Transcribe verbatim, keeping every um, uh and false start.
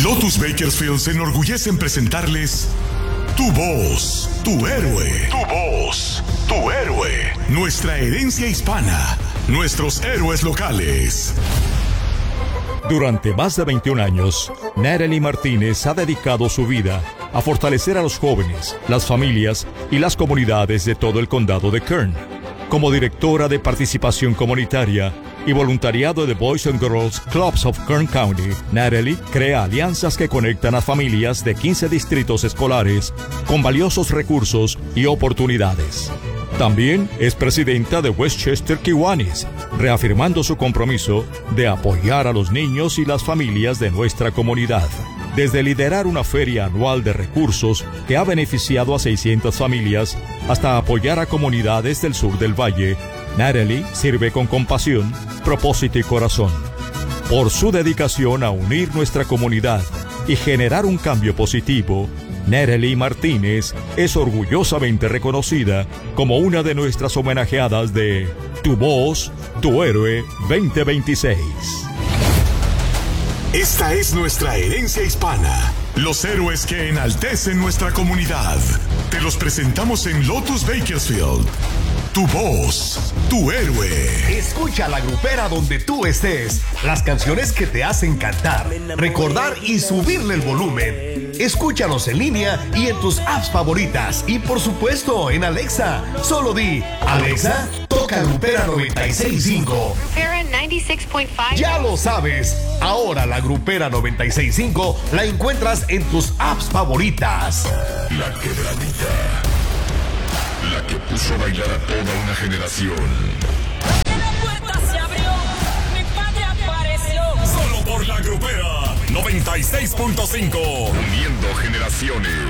Lotus Bakersfield se enorgullece en presentarles Tu Voz, Tu Héroe. Tu Voz, Tu Héroe. Nuestra herencia hispana, nuestros héroes locales. Durante más de veintiún años, Natalie Martínez ha dedicado su vida a fortalecer a los jóvenes, las familias y las comunidades de todo el condado de Kern. Como directora de participación comunitaria y voluntariado de Boys and Girls Clubs of Kern County, Natalie crea alianzas que conectan a familias de quince distritos escolares con valiosos recursos y oportunidades. También es presidenta de Westchester Kiwanis, reafirmando su compromiso de apoyar a los niños y las familias de nuestra comunidad. Desde liderar una feria anual de recursos que ha beneficiado a seiscientas familias hasta apoyar a comunidades del sur del valle, Natalie sirve con compasión, propósito y corazón. Por su dedicación a unir nuestra comunidad y generar un cambio positivo, Natalie Martínez es orgullosamente reconocida como una de nuestras homenajeadas de Tu Voz, Tu Héroe veinte veintiséis. Esta es nuestra herencia hispana, los héroes que enaltecen nuestra comunidad. Te los presentamos en Lotus Bakersfield. Tu Voz, Tu Héroe. Escucha la grupera donde tú estés. Las canciones que te hacen cantar, recordar y subirle el volumen. Escúchanos en línea y en tus apps favoritas. Y por supuesto en Alexa. Solo di, Alexa, toca Grupera noventa y seis punto cinco. Grupera noventa y seis punto cinco. Ya lo sabes. Ahora la Grupera noventa y seis punto cinco la encuentras en tus apps favoritas. La Quebradita. La que puso a bailar a toda una generación. La puerta se abrió, mi padre apareció. Solo por la Grupera noventa y seis punto cinco. Uniendo generaciones.